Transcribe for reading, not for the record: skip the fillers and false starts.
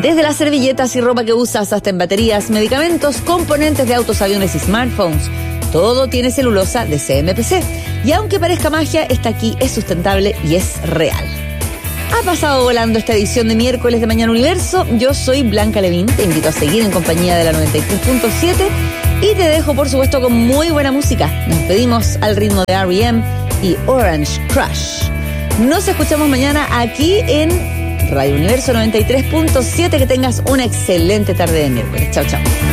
Desde las servilletas y ropa que usas hasta en baterías, medicamentos, componentes de autos, aviones y smartphones. Todo tiene celulosa de CMPC. Y aunque parezca magia, está aquí, es sustentable y es real. Ha pasado volando esta edición de miércoles de Mañana Universo. Yo soy Blanca Levín. Te invito a seguir en compañía de la 93.7 y te dejo, por supuesto, con muy buena música. Nos despedimos al ritmo de R.E.M. y Orange Crush. Nos escuchamos mañana aquí en Radio Universo 93.7. Que tengas una excelente tarde de miércoles. Chao, chao.